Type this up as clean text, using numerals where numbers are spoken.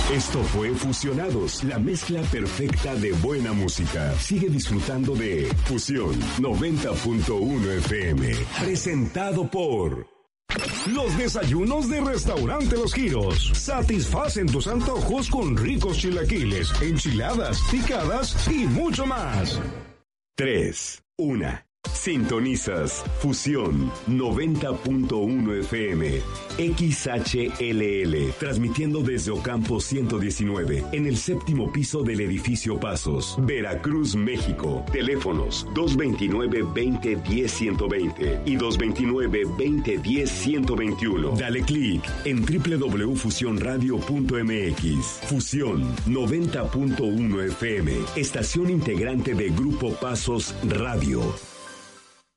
Esto fue Fusionados, la mezcla perfecta de buena música. Sigue disfrutando de Fusión 90.1 FM. Presentado por... Los desayunos de Restaurante Los Giros satisfacen tus antojos con ricos chilaquiles, enchiladas, picadas y mucho más. 3, 1. Sintonizas Fusión 90.1 FM XHLL, transmitiendo desde Ocampo 119 en el séptimo piso del edificio Pasos, Veracruz, México. Teléfonos 229-2010-120 y 229-2010-121. Dale clic en www.fusionradio.mx. Fusión 90.1 FM, estación integrante de Grupo Pasos Radio.